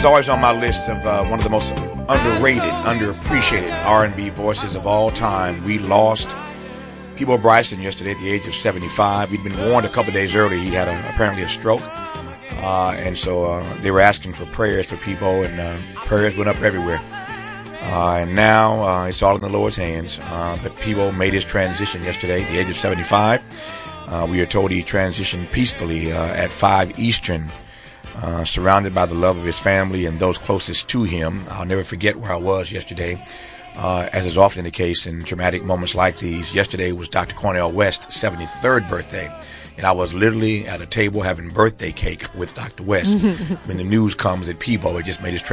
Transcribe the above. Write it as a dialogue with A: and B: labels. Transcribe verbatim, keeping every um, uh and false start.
A: always on my list of uh, one of the most underrated, underappreciated R and B voices of all time. We lost Peabo Bryson yesterday at the age of seventy-five. We'd been warned a couple of days earlier he had a, apparently a stroke. Uh, and so uh, they were asking for prayers for Peabo, and uh, prayers went up everywhere. Uh, and now uh, it's all in the Lord's hands. Uh, but Peabo made his transition yesterday at the age of seventy-five. Uh, we are told he transitioned peacefully uh, at five Eastern, uh, surrounded by the love of his family and those closest to him. I'll never forget where I was yesterday. Uh, as is often the case in dramatic moments like these. Yesterday was Doctor Cornel West's seventy-third birthday. And I was literally at a table having birthday cake with Doctor West when the news comes that Peabo had just made his transition.